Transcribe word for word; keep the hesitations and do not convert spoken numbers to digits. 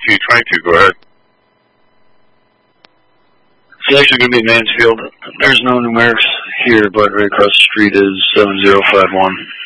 two twenty-two, go ahead. It's actually going to be Mansfield. There's no numerics here, but right across the street is seven zero five one.